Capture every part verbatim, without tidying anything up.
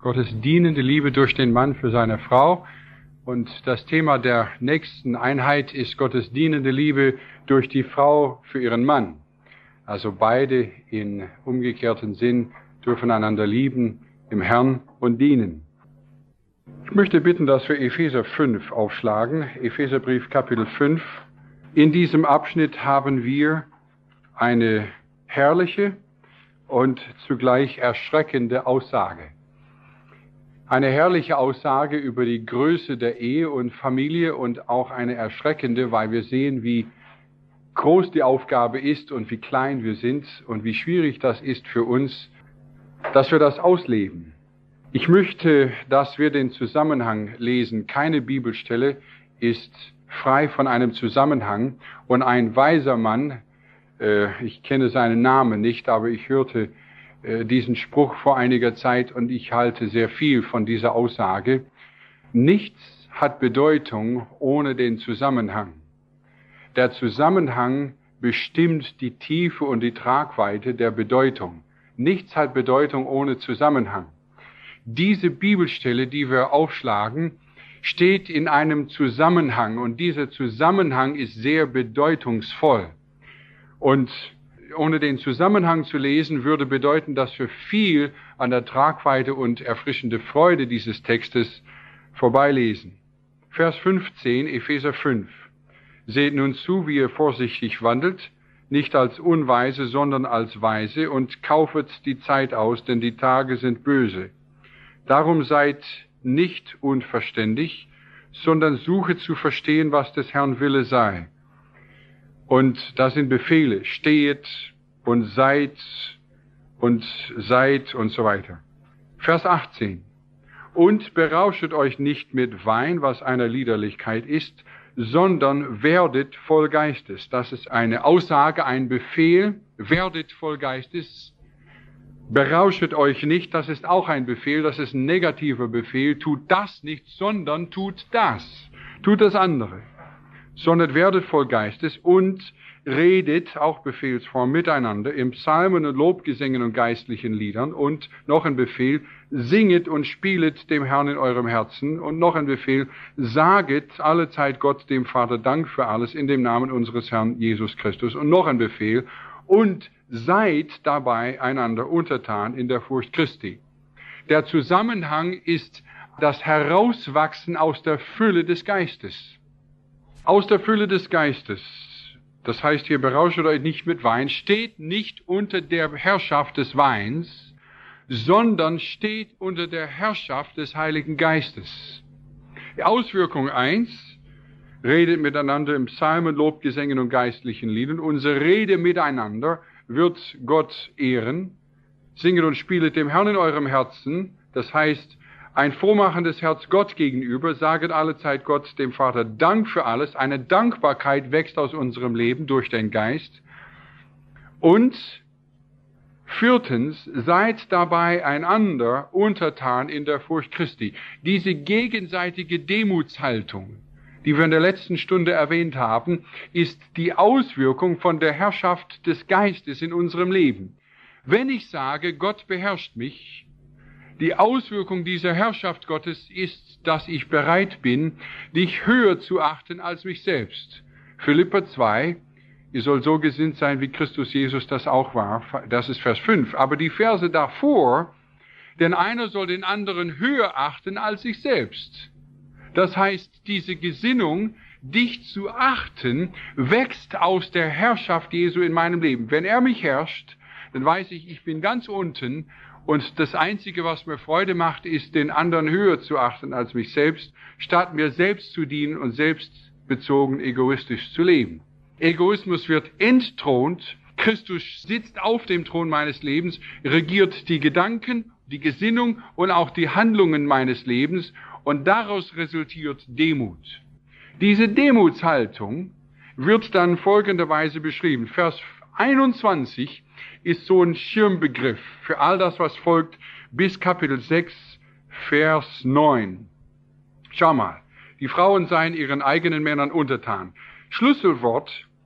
Gottes dienende Liebe durch den Mann für seine Frau. Und das Thema der nächsten Einheit ist Gottes dienende Liebe durch die Frau für ihren Mann. Also beide in umgekehrten Sinn dürfen einander lieben, im Herrn und dienen. Ich möchte bitten, dass wir Epheser fünf aufschlagen, Epheserbrief Kapitel fünf. In diesem Abschnitt haben wir eine herrliche und zugleich erschreckende Aussage. Eine herrliche Aussage über die Größe der Ehe und Familie und auch eine erschreckende, weil wir sehen, wie groß die Aufgabe ist und wie klein wir sind und wie schwierig das ist für uns, dass wir das ausleben. Ich möchte, dass wir den Zusammenhang lesen. Keine Bibelstelle ist frei von einem Zusammenhang. Und ein weiser Mann, äh, ich kenne seinen Namen nicht, aber ich hörte äh, diesen Spruch vor einiger Zeit und ich halte sehr viel von dieser Aussage. Nichts hat Bedeutung ohne den Zusammenhang. Der Zusammenhang bestimmt die Tiefe und die Tragweite der Bedeutung. Nichts hat Bedeutung ohne Zusammenhang. Diese Bibelstelle, die wir aufschlagen, steht in einem Zusammenhang und dieser Zusammenhang ist sehr bedeutungsvoll. Und ohne den Zusammenhang zu lesen, würde bedeuten, dass wir viel an der Tragweite und erfrischende Freude dieses Textes vorbeilesen. Vers fünfzehn, Epheser fünf. Seht nun zu, wie ihr vorsichtig wandelt, nicht als Unweise, sondern als Weise, und kaufet die Zeit aus, denn die Tage sind böse. Darum seid nicht unverständig, sondern suche zu verstehen, was des Herrn Wille sei. Und das sind Befehle, stehet und seid und seid und so weiter. Vers achtzehn. Und berauschet euch nicht mit Wein, was einer Liederlichkeit ist, sondern werdet voll Geistes. Das ist eine Aussage, ein Befehl, werdet voll Geistes. Berauschet euch nicht, das ist auch ein Befehl, das ist ein negativer Befehl. Tut das nicht, sondern tut das. Tut das andere. Sondern werdet voll Geistes und redet, auch Befehlsform, miteinander im Psalmen und Lobgesängen und geistlichen Liedern. Und noch ein Befehl, singet und spielet dem Herrn in eurem Herzen. Und noch ein Befehl, saget allezeit Gott dem Vater Dank für alles in dem Namen unseres Herrn Jesus Christus. Und noch ein Befehl, und seid dabei einander untertan in der Furcht Christi. Der Zusammenhang ist das Herauswachsen aus der Fülle des Geistes. Aus der Fülle des Geistes. Das heißt hier, berauscht euch nicht mit Wein, steht nicht unter der Herrschaft des Weins, sondern steht unter der Herrschaft des Heiligen Geistes. Die Auswirkung eins, redet miteinander im Psalmen, Lobgesängen und geistlichen Liedern. Unsere Rede miteinander wird Gott ehren. Singet und spielet dem Herrn in eurem Herzen. Das heißt, ein frohmachendes Herz Gott gegenüber. Saget allezeit Gott, dem Vater, Dank für alles. Eine Dankbarkeit wächst aus unserem Leben durch den Geist. Und viertens, seid dabei einander untertan in der Furcht Christi. Diese gegenseitige Demutshaltung, die wir in der letzten Stunde erwähnt haben, ist die Auswirkung von der Herrschaft des Geistes in unserem Leben. Wenn ich sage, Gott beherrscht mich, die Auswirkung dieser Herrschaft Gottes ist, dass ich bereit bin, dich höher zu achten als mich selbst. Philipper zwei, ihr sollt so gesinnt sein, wie Christus Jesus das auch war. Das ist Vers fünf. Aber die Verse davor, denn einer soll den anderen höher achten als sich selbst. Das heißt, diese Gesinnung, dich zu achten, wächst aus der Herrschaft Jesu in meinem Leben. Wenn er mich herrscht, dann weiß ich, ich bin ganz unten und das Einzige, was mir Freude macht, ist, den anderen höher zu achten als mich selbst, statt mir selbst zu dienen und selbstbezogen egoistisch zu leben. Egoismus wird entthront. Christus sitzt auf dem Thron meines Lebens, regiert die Gedanken, die Gesinnung und auch die Handlungen meines Lebens. Und daraus resultiert Demut. Diese Demutshaltung wird dann folgenderweise beschrieben. Vers einundzwanzig ist so ein Schirmbegriff für all das, was folgt, bis Kapitel sechs, Vers neun. Schau mal, die Frauen seien ihren eigenen Männern untertan. Schlüsselwort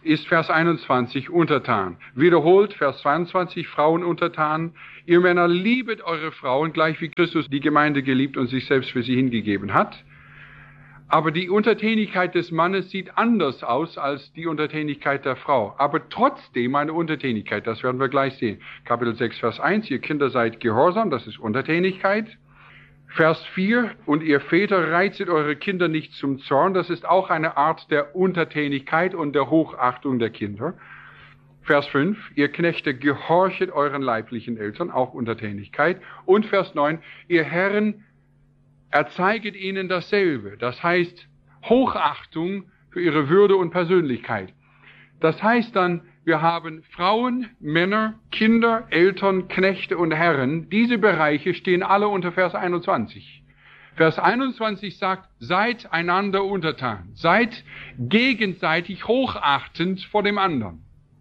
ist Vers einundzwanzig untertan. Wiederholt Vers zweiundzwanzig, Frauen untertan. Ihr Männer, liebet eure Frauen, gleich wie Christus die Gemeinde geliebt und sich selbst für sie hingegeben hat. Aber die Untertänigkeit des Mannes sieht anders aus als die Untertänigkeit der Frau. Aber trotzdem eine Untertänigkeit, das werden wir gleich sehen. Kapitel sechs, Vers eins, ihr Kinder seid gehorsam, das ist Untertänigkeit. Vers vier, und ihr Väter reizet eure Kinder nicht zum Zorn, das ist auch eine Art der Untertänigkeit und der Hochachtung der Kinder. Vers fünf, ihr Knechte gehorchet euren leiblichen Eltern, auch Untertänigkeit. Und Vers neun, ihr Herren erzeiget ihnen dasselbe, das heißt Hochachtung für ihre Würde und Persönlichkeit. Das heißt dann, wir haben Frauen, Männer, Kinder, Eltern, Knechte und Herren. Diese Bereiche stehen alle unter Vers einundzwanzig. Vers einundzwanzig sagt, seid einander untertan, seid gegenseitig hochachtend vor dem anderen.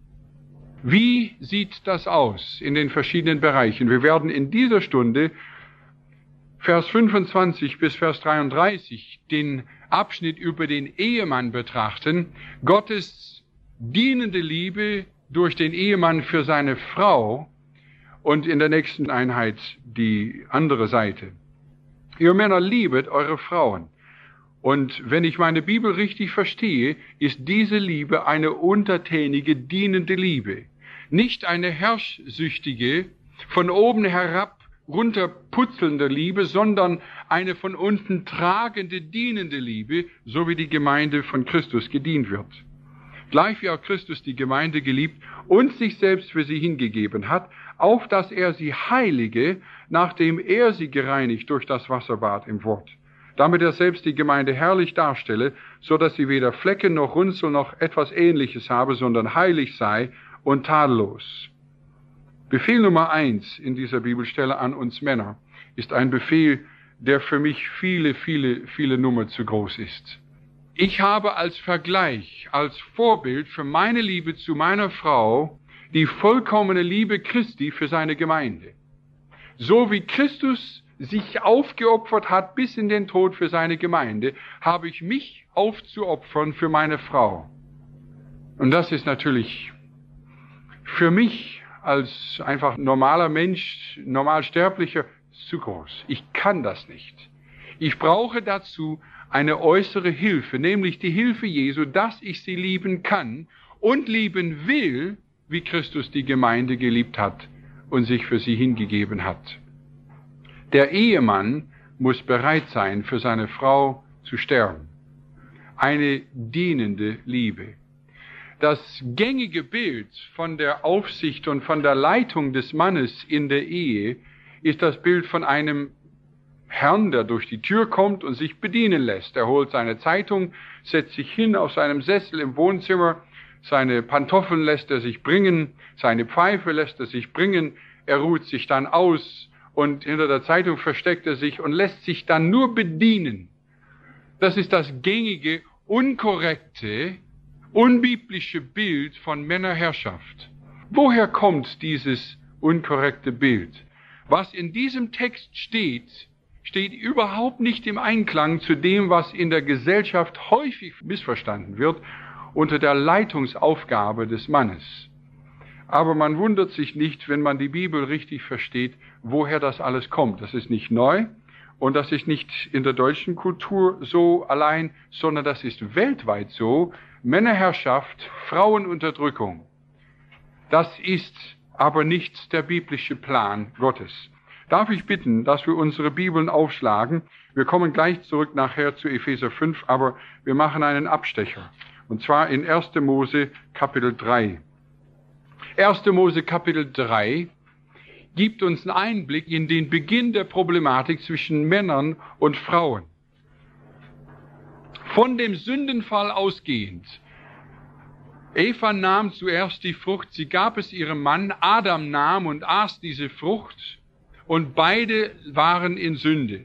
Wie sieht das aus in den verschiedenen Bereichen? Wir werden in dieser Stunde Vers fünfundzwanzig bis Vers dreiunddreißig den Abschnitt über den Ehemann betrachten. Gottes dienende Liebe durch den Ehemann für seine Frau und in der nächsten Einheit die andere Seite. Ihr Männer, liebet eure Frauen. Und wenn ich meine Bibel richtig verstehe, ist diese Liebe eine untertänige, dienende Liebe. Nicht eine herrschsüchtige, von oben herab runterputzelnde Liebe, sondern eine von unten tragende, dienende Liebe, so wie die Gemeinde von Christus gedient wird. Gleich wie auch Christus die Gemeinde geliebt und sich selbst für sie hingegeben hat, auf dass er sie heilige, nachdem er sie gereinigt durch das Wasserbad im Wort, damit er selbst die Gemeinde herrlich darstelle, so dass sie weder Flecken noch Runzel noch etwas Ähnliches habe, sondern heilig sei und tadellos. Befehl Nummer eins in dieser Bibelstelle an uns Männer ist ein Befehl, der für mich viele, viele, viele Nummer zu groß ist. Ich habe als Vergleich, als Vorbild für meine Liebe zu meiner Frau die vollkommene Liebe Christi für seine Gemeinde. So wie Christus sich aufgeopfert hat bis in den Tod für seine Gemeinde, habe ich mich aufzuopfern für meine Frau. Und das ist natürlich für mich als einfach normaler Mensch, normalsterblicher, zu groß. Ich kann das nicht. Ich brauche dazu eine äußere Hilfe, nämlich die Hilfe Jesu, dass ich sie lieben kann und lieben will, wie Christus die Gemeinde geliebt hat und sich für sie hingegeben hat. Der Ehemann muss bereit sein, für seine Frau zu sterben. Eine dienende Liebe. Das gängige Bild von der Aufsicht und von der Leitung des Mannes in der Ehe ist das Bild von einem Herrn, der durch die Tür kommt und sich bedienen lässt. Er holt seine Zeitung, setzt sich hin auf seinem Sessel im Wohnzimmer, seine Pantoffeln lässt er sich bringen, seine Pfeife lässt er sich bringen, er ruht sich dann aus und hinter der Zeitung versteckt er sich und lässt sich dann nur bedienen. Das ist das gängige, unkorrekte, unbiblische Bild von Männerherrschaft. Woher kommt dieses unkorrekte Bild? Was in diesem Text steht, steht überhaupt nicht im Einklang zu dem, was in der Gesellschaft häufig missverstanden wird unter der Leitungsaufgabe des Mannes. Aber man wundert sich nicht, wenn man die Bibel richtig versteht, woher das alles kommt. Das ist nicht neu und das ist nicht in der deutschen Kultur so allein, sondern das ist weltweit so. Männerherrschaft, Frauenunterdrückung. Das ist aber nicht der biblische Plan Gottes. Darf ich bitten, dass wir unsere Bibeln aufschlagen? Wir kommen gleich zurück nachher zu Epheser fünf, aber wir machen einen Abstecher. Und zwar in erster Mose Kapitel drei. erster Mose Kapitel drei gibt uns einen Einblick in den Beginn der Problematik zwischen Männern und Frauen. Von dem Sündenfall ausgehend. Eva nahm zuerst die Frucht, sie gab es ihrem Mann, Adam nahm und aß diese Frucht und beide waren in Sünde.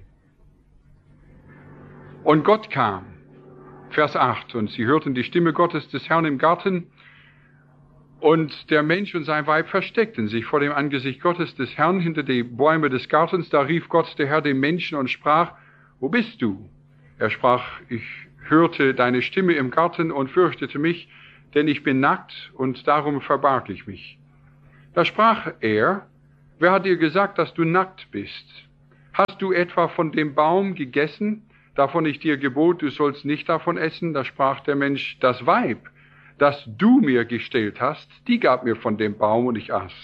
Und Gott kam, Vers acht, und sie hörten die Stimme Gottes des Herrn im Garten und der Mensch und sein Weib versteckten sich vor dem Angesicht Gottes des Herrn hinter die Bäume des Gartens. Da rief Gott, der Herr, dem Menschen und sprach, wo bist du? Er sprach, ich hörte deine Stimme im Garten und fürchtete mich, denn ich bin nackt und darum verbarg ich mich. Da sprach er, wer hat dir gesagt, dass du nackt bist? Hast du etwa von dem Baum gegessen, davon ich dir gebot, du sollst nicht davon essen? Da sprach der Mensch, das Weib, das du mir gestellt hast, die gab mir von dem Baum und ich aß.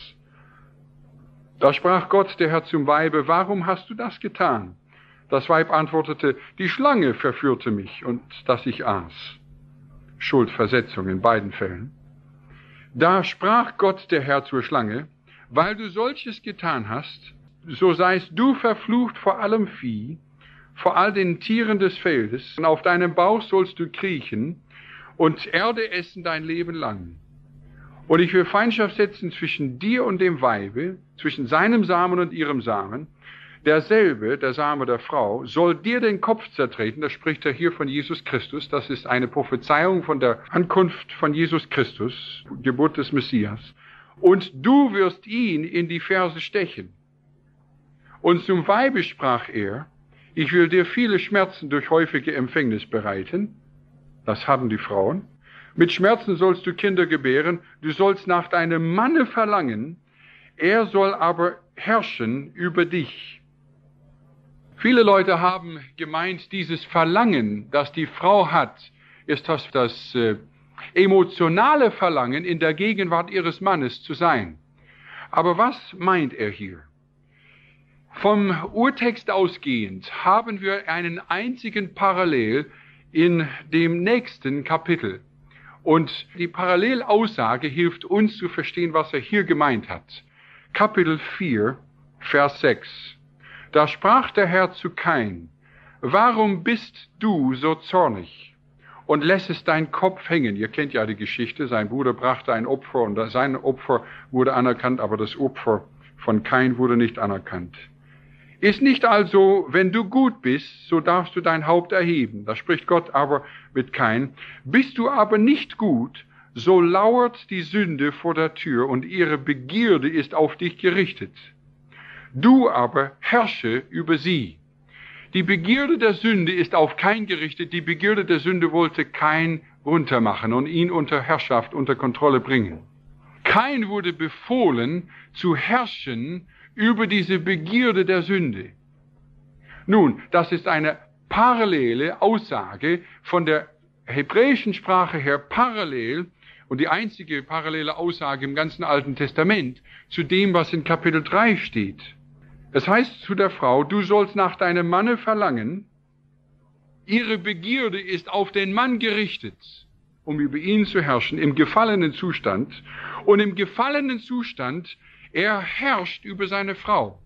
Da sprach Gott, der Herr, zum Weibe, warum hast du das getan? Das Weib antwortete, die Schlange verführte mich und dass ich aß. Schuldversetzung in beiden Fällen. Da sprach Gott, der Herr, zur Schlange, weil du solches getan hast, so seist du verflucht vor allem Vieh, vor all den Tieren des Feldes, und auf deinem Bauch sollst du kriechen und Erde essen dein Leben lang. Und ich will Feindschaft setzen zwischen dir und dem Weibe, zwischen seinem Samen und ihrem Samen. Derselbe, der Same der Frau, soll dir den Kopf zertreten. Da spricht er hier von Jesus Christus. Das ist eine Prophezeiung von der Ankunft von Jesus Christus, Geburt des Messias. Und du wirst ihn in die Ferse stechen. Und zum Weibe sprach er, ich will dir viele Schmerzen durch häufige Empfängnis bereiten. Das haben die Frauen. Mit Schmerzen sollst du Kinder gebären, du sollst nach deinem Manne verlangen, er soll aber herrschen über dich. Viele Leute haben gemeint, dieses Verlangen, das die Frau hat, ist das, das äh, emotionale Verlangen, in der Gegenwart ihres Mannes zu sein. Aber was meint er hier? Vom Urtext ausgehend haben wir einen einzigen Parallel in dem nächsten Kapitel. Und die Parallelaussage hilft uns zu verstehen, was er hier gemeint hat. Kapitel vier, Vers sechs. Da sprach der Herr zu Kain, warum bist du so zornig und lässest deinen Kopf hängen? Ihr kennt ja die Geschichte, sein Bruder brachte ein Opfer und sein Opfer wurde anerkannt, aber das Opfer von Kain wurde nicht anerkannt. Ist nicht also, wenn du gut bist, so darfst du dein Haupt erheben. Da spricht Gott aber mit Kain. Bist du aber nicht gut, so lauert die Sünde vor der Tür und ihre Begierde ist auf dich gerichtet. Du aber herrsche über sie. Die Begierde der Sünde ist auf Kain gerichtet. Die Begierde der Sünde wollte Kain runtermachen und ihn unter Herrschaft, unter Kontrolle bringen. Kain wurde befohlen, zu herrschen über diese Begierde der Sünde. Nun, das ist eine parallele Aussage von der hebräischen Sprache her parallel und die einzige parallele Aussage im ganzen Alten Testament zu dem, was in Kapitel drei steht. Es heißt zu der Frau, du sollst nach deinem Manne verlangen, ihre Begierde ist auf den Mann gerichtet, um über ihn zu herrschen, im gefallenen Zustand. Und im gefallenen Zustand er herrscht über seine Frau.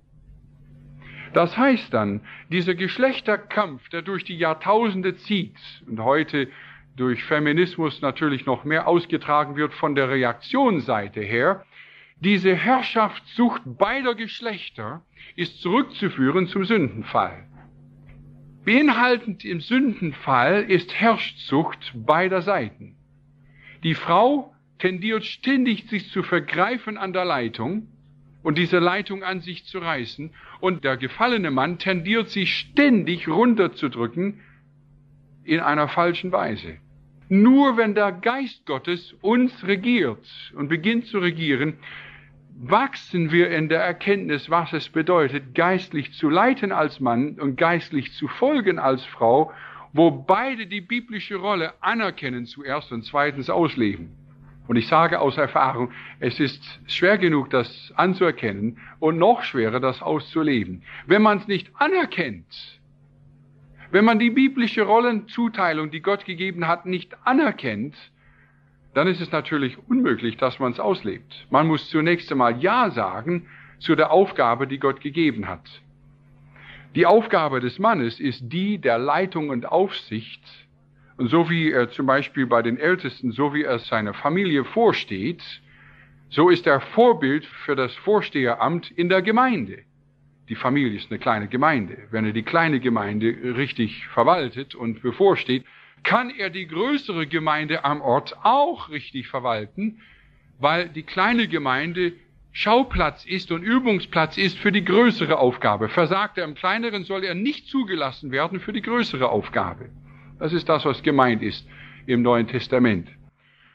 Das heißt dann, dieser Geschlechterkampf, der durch die Jahrtausende zieht und heute durch Feminismus natürlich noch mehr ausgetragen wird von der Reaktionsseite her, diese Herrschaftssucht beider Geschlechter ist zurückzuführen zum Sündenfall. Beinhaltend im Sündenfall ist Herrschsucht beider Seiten. Die Frau tendiert ständig, sich zu vergreifen an der Leitung und diese Leitung an sich zu reißen. Und der gefallene Mann tendiert, sich ständig runterzudrücken in einer falschen Weise. Nur wenn der Geist Gottes uns regiert und beginnt zu regieren, wachsen wir in der Erkenntnis, was es bedeutet, geistlich zu leiten als Mann und geistlich zu folgen als Frau, wo beide die biblische Rolle anerkennen zuerst und zweitens ausleben. Und ich sage aus Erfahrung, es ist schwer genug, das anzuerkennen und noch schwerer, das auszuleben. Wenn man es nicht anerkennt, wenn man die biblische Rollenzuteilung, die Gott gegeben hat, nicht anerkennt, dann ist es natürlich unmöglich, dass man es auslebt. Man muss zunächst einmal Ja sagen zu der Aufgabe, die Gott gegeben hat. Die Aufgabe des Mannes ist die der Leitung und Aufsicht. Und so wie er zum Beispiel bei den Ältesten, so wie er seiner Familie vorsteht, so ist er Vorbild für das Vorsteheramt in der Gemeinde. Die Familie ist eine kleine Gemeinde. Wenn er die kleine Gemeinde richtig verwaltet und bevorsteht, kann er die größere Gemeinde am Ort auch richtig verwalten, weil die kleine Gemeinde Schauplatz ist und Übungsplatz ist für die größere Aufgabe. Versagt er im Kleineren, soll er nicht zugelassen werden für die größere Aufgabe. Das ist das, was gemeint ist im Neuen Testament.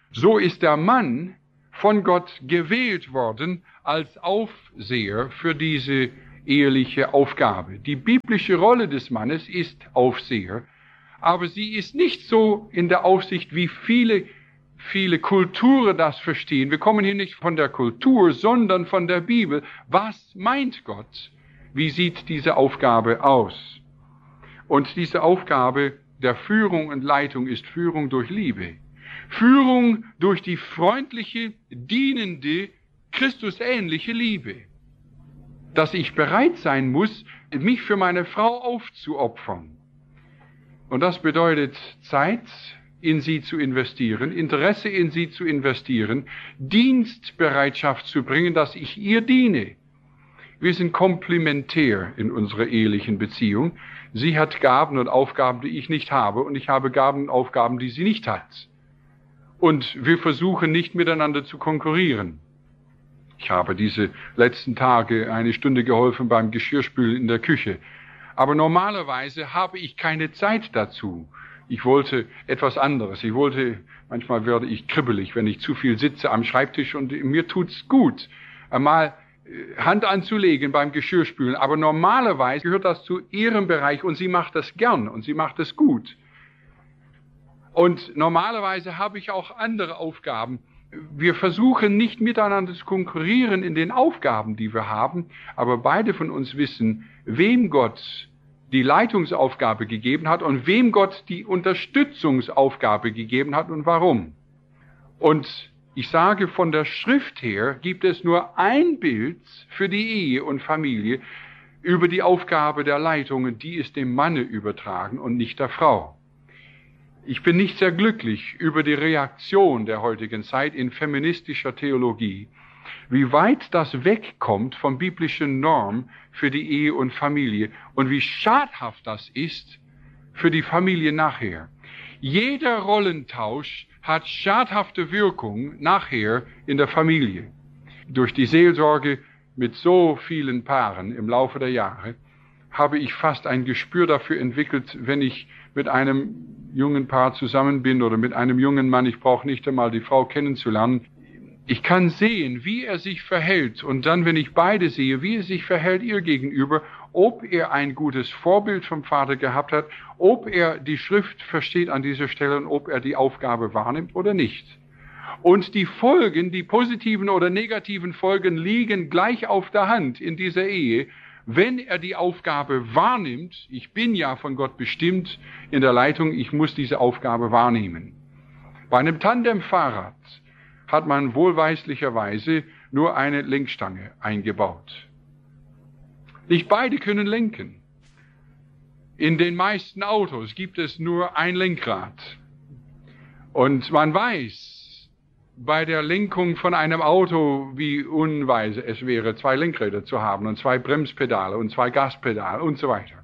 So ist der Mann von Gott gewählt worden als Aufseher für diese eheliche Aufgabe. Die biblische Rolle des Mannes ist Aufseher, aber sie ist nicht so in der Aufsicht, wie viele, viele Kulturen das verstehen. Wir kommen hier nicht von der Kultur, sondern von der Bibel. Was meint Gott? Wie sieht diese Aufgabe aus? Und diese Aufgabe der Führung und Leitung ist Führung durch Liebe. Führung durch die freundliche, dienende, Christusähnliche Liebe. Dass ich bereit sein muss, mich für meine Frau aufzuopfern. Und das bedeutet Zeit in sie zu investieren, Interesse in sie zu investieren, Dienstbereitschaft zu bringen, dass ich ihr diene. Wir sind komplementär in unserer ehelichen Beziehung. Sie hat Gaben und Aufgaben, die ich nicht habe, und ich habe Gaben und Aufgaben, die sie nicht hat. Und wir versuchen nicht miteinander zu konkurrieren. Ich habe diese letzten Tage eine Stunde geholfen beim Geschirrspülen in der Küche. Aber normalerweise habe ich keine Zeit dazu. Ich wollte etwas anderes. Ich wollte, manchmal werde ich kribbelig, wenn ich zu viel sitze am Schreibtisch, und mir tut's gut, einmal Hand anzulegen beim Geschirrspülen. Aber normalerweise gehört das zu ihrem Bereich, und sie macht das gern und sie macht es gut. Und normalerweise habe ich auch andere Aufgaben. Wir versuchen nicht miteinander zu konkurrieren in den Aufgaben, die wir haben, aber beide von uns wissen, wem Gott die Leitungsaufgabe gegeben hat und wem Gott die Unterstützungsaufgabe gegeben hat und warum. Und ich sage, von der Schrift her gibt es nur ein Bild für die Ehe und Familie über die Aufgabe der Leitungen, die ist dem Manne übertragen und nicht der Frau. Ich bin nicht sehr glücklich über die Reaktion der heutigen Zeit in feministischer Theologie, wie weit das wegkommt vom biblischen Norm für die Ehe und Familie und wie schadhaft das ist für die Familie nachher. Jeder Rollentausch hat schadhafte Wirkung nachher in der Familie. Durch die Seelsorge mit so vielen Paaren im Laufe der Jahre habe ich fast ein Gespür dafür entwickelt, wenn ich mit einem jungen Paar zusammen bin oder mit einem jungen Mann, ich brauche nicht einmal die Frau kennenzulernen. Ich kann sehen, wie er sich verhält, und dann, wenn ich beide sehe, wie er sich verhält ihr gegenüber, ob er ein gutes Vorbild vom Vater gehabt hat, ob er die Schrift versteht an dieser Stelle und ob er die Aufgabe wahrnimmt oder nicht. Und die Folgen, die positiven oder negativen Folgen liegen gleich auf der Hand in dieser Ehe, wenn er die Aufgabe wahrnimmt. Ich bin ja von Gott bestimmt in der Leitung, ich muss diese Aufgabe wahrnehmen. Bei einem Tandemfahrrad hat man wohlweislicherweise nur eine Lenkstange eingebaut. Nicht beide können lenken. In den meisten Autos gibt es nur ein Lenkrad. Und man weiß bei der Lenkung von einem Auto, wie unweise es wäre, zwei Lenkräder zu haben und zwei Bremspedale und zwei Gaspedale und so weiter.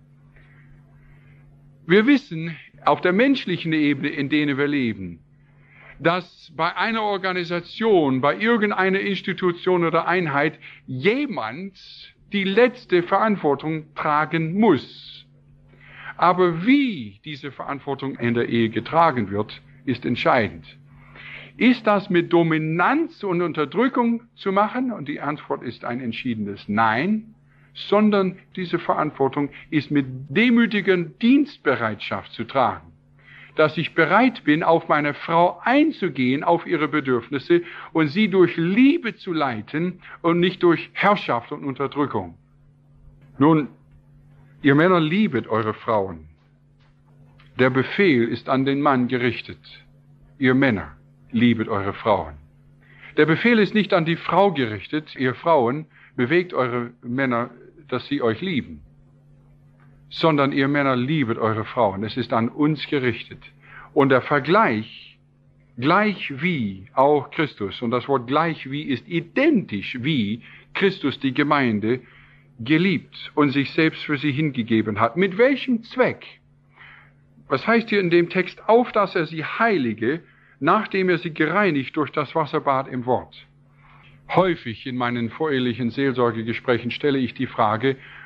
Wir wissen auf der menschlichen Ebene, in der wir leben, dass bei einer Organisation, bei irgendeiner Institution oder Einheit jemand die letzte Verantwortung tragen muss. Aber wie diese Verantwortung in der Ehe getragen wird, ist entscheidend. Ist das mit Dominanz und Unterdrückung zu machen? Und die Antwort ist ein entschiedenes Nein, sondern diese Verantwortung ist mit demütiger Dienstbereitschaft zu tragen. Dass ich bereit bin, auf meine Frau einzugehen, auf ihre Bedürfnisse und sie durch Liebe zu leiten und nicht durch Herrschaft und Unterdrückung. Nun, ihr Männer, liebet eure Frauen. Der Befehl ist an den Mann gerichtet. Ihr Männer, liebet eure Frauen. Der Befehl ist nicht an die Frau gerichtet. Ihr Frauen, bewegt eure Männer, dass sie euch lieben. Sondern ihr Männer, liebet eure Frauen. Es ist an uns gerichtet. Und der Vergleich, gleich wie auch Christus, und das Wort gleich wie ist identisch wie Christus die Gemeinde geliebt und sich selbst für sie hingegeben hat. Mit welchem Zweck? Was heißt hier in dem Text? Auf, dass er sie heilige, nachdem er sie gereinigt durch das Wasserbad im Wort. Häufig in meinen vorehelichen Seelsorgegesprächen stelle ich die Frage,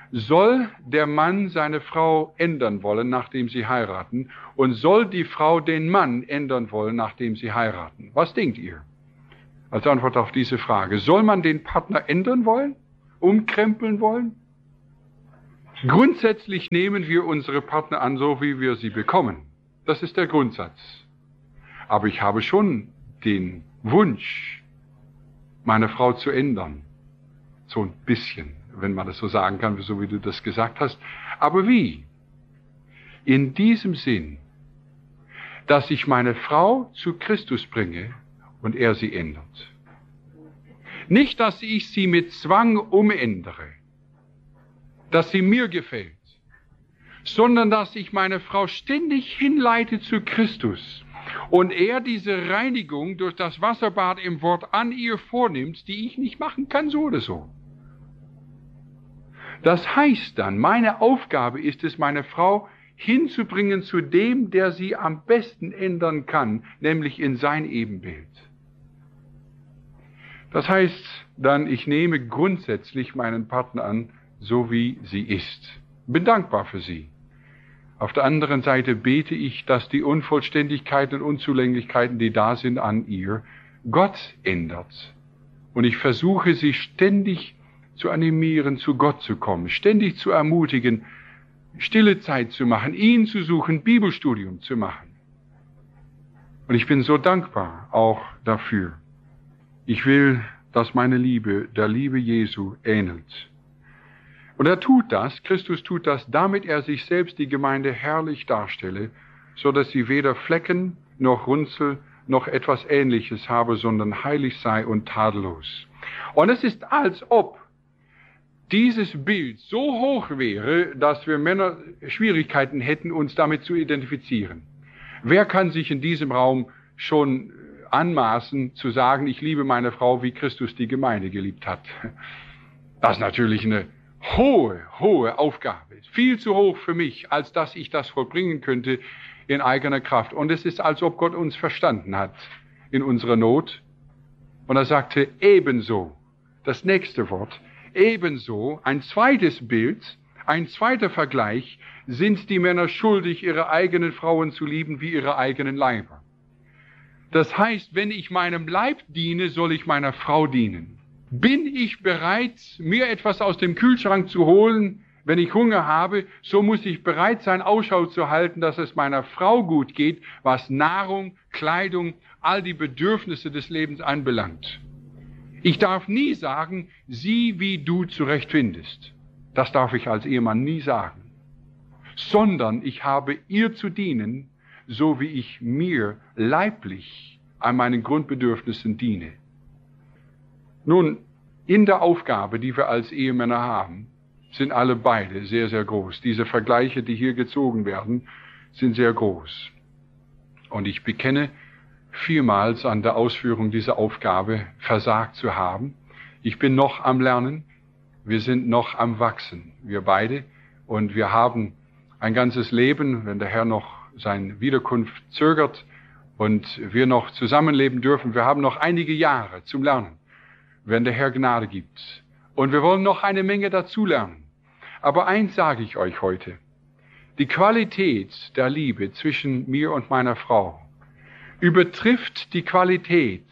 soll der Mann seine Frau ändern wollen, nachdem sie heiraten? Und soll die Frau den Mann ändern wollen, nachdem sie heiraten? Was denkt ihr? Als Antwort auf diese Frage. Soll man den Partner ändern wollen? Umkrempeln wollen? Grundsätzlich nehmen wir unsere Partner an, so wie wir sie bekommen. Das ist der Grundsatz. Aber ich habe schon den Wunsch, meine Frau zu ändern. So ein bisschen, wenn man das so sagen kann, so wie du das gesagt hast. Aber wie? In diesem Sinn, dass ich meine Frau zu Christus bringe und er sie ändert. Nicht, dass ich sie mit Zwang umändere, dass sie mir gefällt, sondern dass ich meine Frau ständig hinleite zu Christus und er diese Reinigung durch das Wasserbad im Wort an ihr vornimmt, die ich nicht machen kann, so oder so. Das heißt dann, meine Aufgabe ist es, meine Frau hinzubringen zu dem, der sie am besten ändern kann, nämlich in sein Ebenbild. Das heißt dann, ich nehme grundsätzlich meinen Partner an, so wie sie ist. Bin dankbar für sie. Auf der anderen Seite bete ich, dass die Unvollständigkeiten und Unzulänglichkeiten, die da sind an ihr, Gott ändert. Und ich versuche sie ständig zu animieren, zu Gott zu kommen, ständig zu ermutigen, stille Zeit zu machen, ihn zu suchen, Bibelstudium zu machen. Und ich bin so dankbar auch dafür. Ich will, dass meine Liebe der Liebe Jesu ähnelt. Und er tut das, Christus tut das, damit er sich selbst die Gemeinde herrlich darstelle, so dass sie weder Flecken noch Runzel noch etwas Ähnliches habe, sondern heilig sei und tadellos. Und es ist, als ob dieses Bild so hoch wäre, dass wir Männer Schwierigkeiten hätten, uns damit zu identifizieren. Wer kann sich in diesem Raum schon anmaßen, zu sagen, ich liebe meine Frau, wie Christus die Gemeinde geliebt hat? Das ist natürlich eine hohe, hohe Aufgabe. Viel zu hoch für mich, als dass ich das vollbringen könnte in eigener Kraft. Und es ist, als ob Gott uns verstanden hat in unserer Not. Und er sagte, ebenso, das nächste Wort, ebenso, ein zweites Bild, ein zweiter Vergleich, sind die Männer schuldig, ihre eigenen Frauen zu lieben wie ihre eigenen Leiber. Das heißt, wenn ich meinem Leib diene, soll ich meiner Frau dienen. Bin ich bereit, mir etwas aus dem Kühlschrank zu holen, wenn ich Hunger habe, so muss ich bereit sein, Ausschau zu halten, dass es meiner Frau gut geht, was Nahrung, Kleidung, all die Bedürfnisse des Lebens anbelangt. Ich darf nie sagen, sieh, wie du zurechtfindest. Das darf ich als Ehemann nie sagen. Sondern ich habe ihr zu dienen, so wie ich mir leiblich an meinen Grundbedürfnissen diene. Nun, in der Aufgabe, die wir als Ehemänner haben, sind alle beide sehr, sehr groß. Diese Vergleiche, die hier gezogen werden, sind sehr groß. Und ich bekenne, vielmals an der Ausführung dieser Aufgabe versagt zu haben. Ich bin noch am Lernen, wir sind noch am Wachsen, wir beide. Und wir haben ein ganzes Leben, wenn der Herr noch seine Wiederkunft zögert und wir noch zusammenleben dürfen. Wir haben noch einige Jahre zum Lernen, wenn der Herr Gnade gibt. Und wir wollen noch eine Menge dazulernen. Aber eins sage ich euch heute. Die Qualität der Liebe zwischen mir und meiner Frau übertrifft die Qualität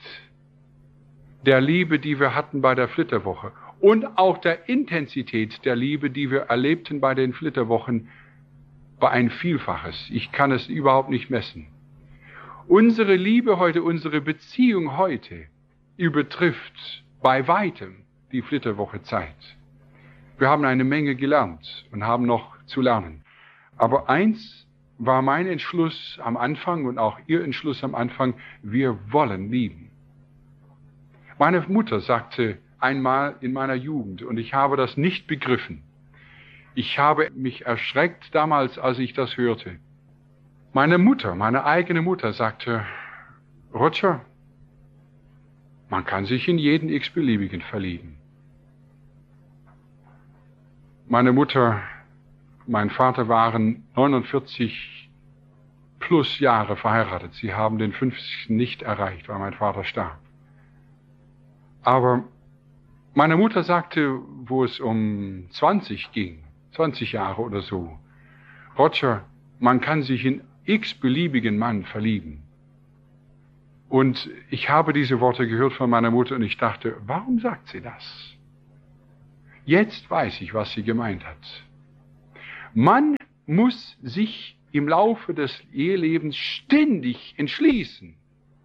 der Liebe, die wir hatten bei der Flitterwoche und auch der Intensität der Liebe, die wir erlebten bei den Flitterwochen, bei ein Vielfaches. Ich kann es überhaupt nicht messen. Unsere Liebe heute, unsere Beziehung heute übertrifft bei weitem die Flitterwoche-Zeit. Wir haben eine Menge gelernt und haben noch zu lernen. Aber eins war mein Entschluss am Anfang und auch Ihr Entschluss am Anfang, wir wollen lieben. Meine Mutter sagte einmal in meiner Jugend, und ich habe das nicht begriffen, ich habe mich erschreckt damals, als ich das hörte. Meine Mutter, meine eigene Mutter sagte, Roger, man kann sich in jeden x-beliebigen verlieben. Meine Mutter, mein Vater waren neunundvierzig plus Jahre verheiratet. Sie haben den fünfzigsten nicht erreicht, weil mein Vater starb. Aber Meine Mutter sagte, wo es um zwanzig ging, zwanzig Jahre oder so, Roger, man kann sich in x-beliebigen Mann verlieben. Und ich habe diese Worte gehört von meiner Mutter und ich dachte, warum sagt sie das? Jetzt weiß ich, was sie gemeint hat. Man muss sich im Laufe des Ehelebens ständig entschließen,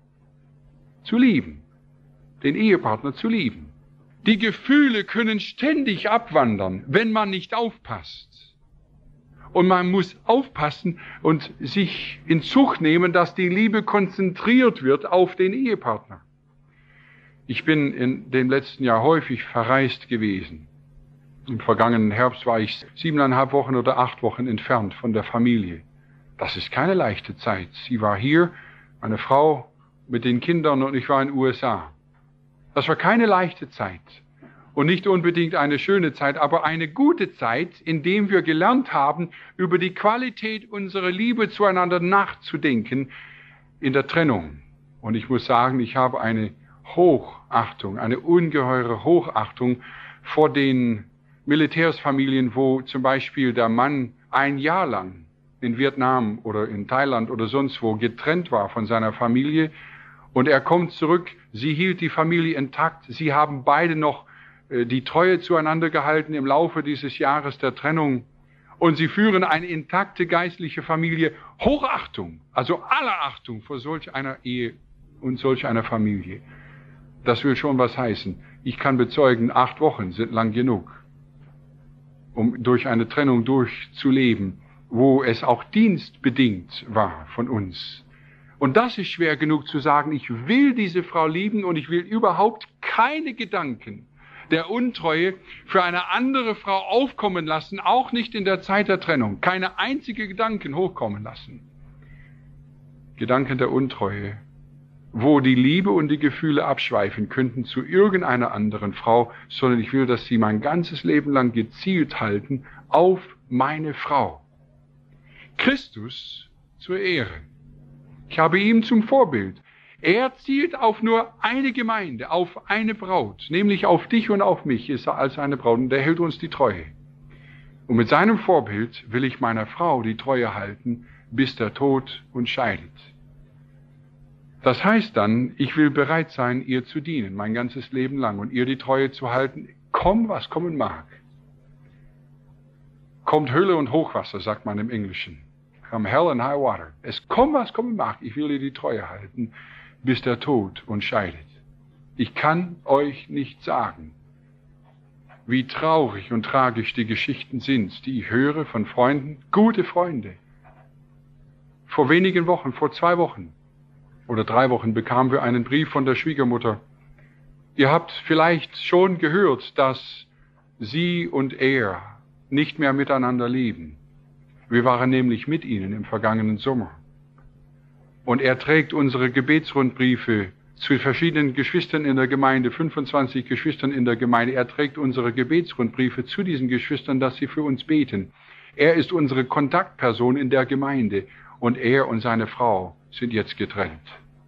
zu lieben, den Ehepartner zu lieben. Die Gefühle können ständig abwandern, wenn man nicht aufpasst. Und man muss aufpassen und sich in Zucht nehmen, dass die Liebe konzentriert wird auf den Ehepartner. Ich bin in dem letzten Jahr häufig verreist gewesen. Im vergangenen Herbst war ich siebeneinhalb Wochen oder acht Wochen entfernt von der Familie. Das ist keine leichte Zeit. Sie war hier, meine Frau mit den Kindern und ich war in den U S A. Das war keine leichte Zeit und nicht unbedingt eine schöne Zeit, aber eine gute Zeit, in der wir gelernt haben, über die Qualität unserer Liebe zueinander nachzudenken in der Trennung. Und ich muss sagen, ich habe eine Hochachtung, eine ungeheure Hochachtung vor den Militärsfamilien, wo zum Beispiel der Mann ein Jahr lang in Vietnam oder in Thailand oder sonst wo getrennt war von seiner Familie und er kommt zurück, sie hielt die Familie intakt, sie haben beide noch äh, die Treue zueinander gehalten im Laufe dieses Jahres der Trennung und sie führen eine intakte geistliche Familie. Hochachtung, also aller Achtung vor solch einer Ehe und solch einer Familie. Das will schon was heißen. Ich kann bezeugen, acht Wochen sind lang genug, um durch eine Trennung durchzuleben, wo es auch dienstbedingt war von uns. Und das ist schwer genug zu sagen, ich will diese Frau lieben und ich will überhaupt keine Gedanken der Untreue für eine andere Frau aufkommen lassen, auch nicht in der Zeit der Trennung. Keine einzige Gedanken hochkommen lassen. Gedanken der Untreue, wo die Liebe und die Gefühle abschweifen könnten zu irgendeiner anderen Frau, sondern ich will, dass sie mein ganzes Leben lang gezielt halten auf meine Frau. Christus zur Ehre. Ich habe ihm zum Vorbild. Er zielt auf nur eine Gemeinde, auf eine Braut, nämlich auf dich und auf mich ist er als eine Braut und er hält uns die Treue. Und mit seinem Vorbild will ich meiner Frau die Treue halten, bis der Tod uns scheidet. Das heißt dann, ich will bereit sein, ihr zu dienen, mein ganzes Leben lang und ihr die Treue zu halten, komm, was kommen mag. Kommt Hölle und Hochwasser, sagt man im Englischen. Come hell and high water. Es kommt, was kommen mag, ich will ihr die Treue halten, bis der Tod uns scheidet. Ich kann euch nicht sagen, wie traurig und tragisch die Geschichten sind, die ich höre von Freunden, gute Freunde. Vor wenigen Wochen, vor zwei Wochen oder drei Wochen bekamen wir einen Brief von der Schwiegermutter. Ihr habt vielleicht schon gehört, dass sie und er nicht mehr miteinander leben. Wir waren nämlich mit ihnen im vergangenen Sommer. Und er trägt unsere Gebetsrundbriefe zu verschiedenen Geschwistern in der Gemeinde, fünfundzwanzig Geschwistern in der Gemeinde. Er trägt unsere Gebetsrundbriefe zu diesen Geschwistern, dass sie für uns beten. Er ist unsere Kontaktperson in der Gemeinde und er und seine Frau sind jetzt getrennt.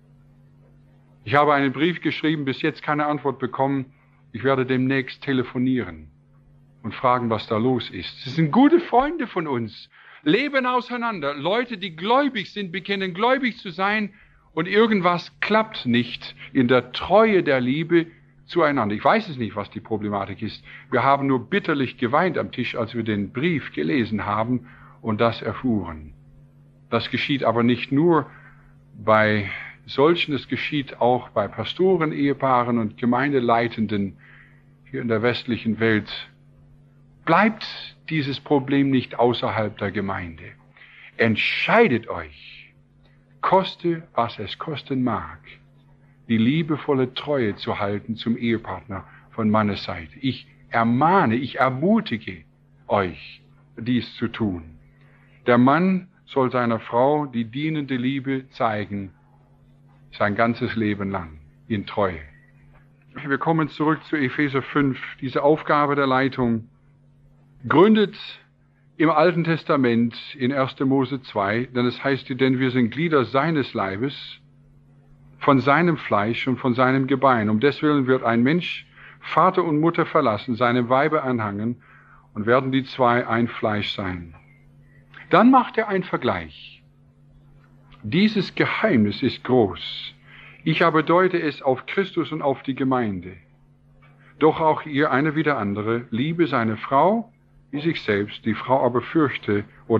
Ich habe einen Brief geschrieben, bis jetzt keine Antwort bekommen. Ich werde demnächst telefonieren und fragen, was da los ist. Sie sind gute Freunde von uns, leben auseinander. Leute, die gläubig sind, bekennen gläubig zu sein und irgendwas klappt nicht in der Treue der Liebe zueinander. Ich weiß es nicht, was die Problematik ist. Wir haben nur bitterlich geweint am Tisch, als wir den Brief gelesen haben und das erfuhren. Das geschieht aber nicht nur bei solchen, es geschieht auch bei Pastoren, Ehepaaren und Gemeindeleitenden hier in der westlichen Welt. Bleibt dieses Problem nicht außerhalb der Gemeinde. Entscheidet euch, koste, was es kosten mag, die liebevolle Treue zu halten zum Ehepartner von meiner Seite. Ich ermahne, ich ermutige euch, dies zu tun. Der Mann soll seiner Frau die dienende Liebe zeigen, sein ganzes Leben lang, in Treue. Wir kommen zurück zu Epheser fünf, diese Aufgabe der Leitung, gründet im Alten Testament in erster Mose zwei, denn es heißt, denn wir sind Glieder seines Leibes, von seinem Fleisch und von seinem Gebein. Um deswillen wird ein Mensch Vater und Mutter verlassen, seine Weiber anhangen und werden die zwei ein Fleisch sein. Dann macht er einen Vergleich. Dieses Geheimnis ist groß. Ich aber deute es auf Christus und auf die Gemeinde. Doch auch ihr, einer wie der andere, liebe seine Frau wie sich selbst, die Frau aber fürchte oder